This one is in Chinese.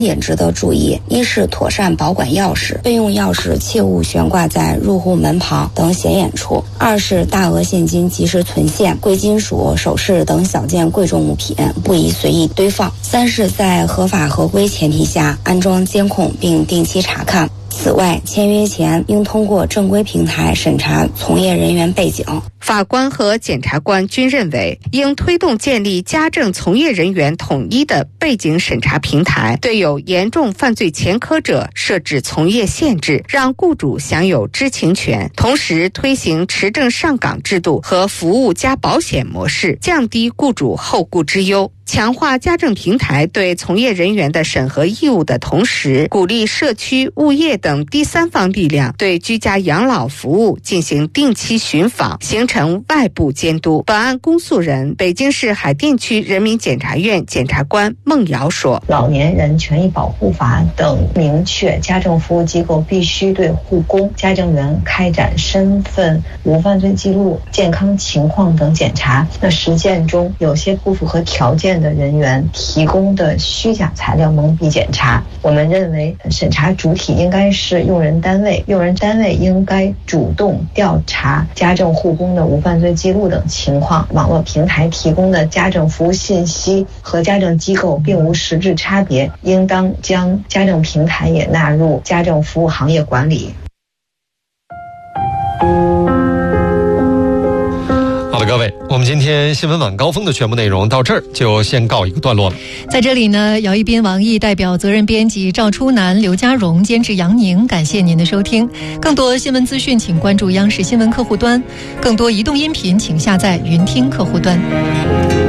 也值得注意，一是妥善保管钥匙，备用钥匙切勿悬挂在入户门旁等显眼处；二是大额现金及时存现，贵金属、首饰等小件贵重物品不宜随意堆放；三是在合法合规前提下安装监控并定期查看。此外，签约前应通过正规平台审查从业人员背景。 法官和检察官均认为，应推动建立家政从业人员统一的背景审查平台，对有严重犯罪前科者设置从业限制，让雇主享有知情权，同时推行持证上岗制度和服务加保险模式，降低雇主后顾之忧。强化家政平台对从业人员的审核义务的同时，鼓励社区、物业等第三方力量对居家养老服务进行定期巡访，形成外部监督。本案公诉人北京市海淀区人民检察院检察官孟瑶说， 老年人权益保护法等明确，家政服务机构必须对护工、家政员开展身份、无犯罪记录、健康情况等检查。那实践中有些不符合条件的人员提供的虚假材料蒙蔽检查，我们认为审查主体应该是用人单位，用人单位应该主动调查家政护工的无犯罪记录等情况。网络平台提供的家政服务信息和家政机构并无实质差别，应当将家政平台也纳入家政服务行业管理。 好的，各位，我们今天新闻晚高峰的全部内容到这儿就先告一个段落了。 在这里呢，姚一斌、王毅代表责任编辑赵初南、刘家荣，监制杨宁，感谢您的收听。更多新闻资讯请关注央视新闻客户端，更多移动音频请下载云听客户端。